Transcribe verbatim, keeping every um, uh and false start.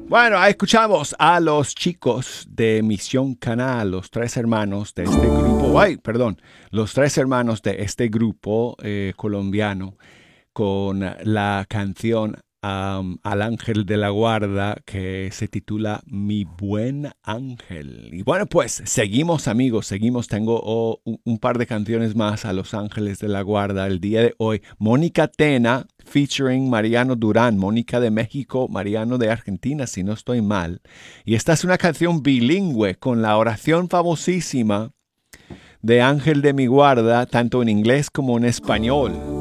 Bueno, escuchamos a los chicos de Misión Canal, los tres hermanos de este grupo, ay, perdón, los tres hermanos de este grupo eh, colombiano con la canción um, Al Ángel de la Guarda que se titula Mi Buen Ángel. Y bueno, pues seguimos amigos, seguimos. Tengo oh, un, un par de canciones más a Los Ángeles de la Guarda el día de hoy. Mónica Tena featuring Mariano Durán, Mónica de México, Mariano de Argentina, si no estoy mal. Y esta es una canción bilingüe con la oración famosísima de Ángel de mi Guarda, tanto en inglés como en español.